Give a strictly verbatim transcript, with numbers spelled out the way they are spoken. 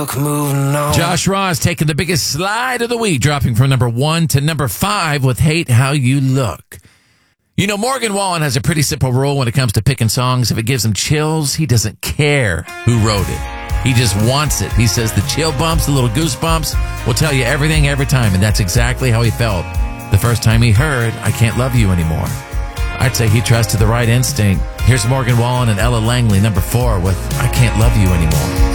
Moving on. Josh Ross taking the biggest slide of the week, dropping from number one to number five with Hate How You Look. You know, Morgan Wallen has a pretty simple rule when it comes to picking songs. If it gives him chills, he doesn't care who wrote it. He just wants it. He says the chill bumps, the little goosebumps will tell you everything every time, and that's exactly how he felt the first time he heard I Can't Love You Anymore. I'd say he trusted the right instinct. Here's Morgan Wallen and Ella Langley, number four, with I Can't Love You Anymore.